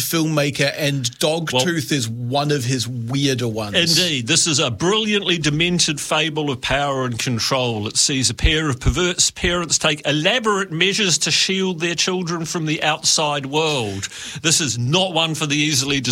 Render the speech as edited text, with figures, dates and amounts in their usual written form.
filmmaker, and Dogtooth is one of his weirder ones. Indeed. This is a brilliantly demented fable of power and control. It sees a pair of perverse parents take elaborate measures to shield their children from the outside world. This is not one for the easily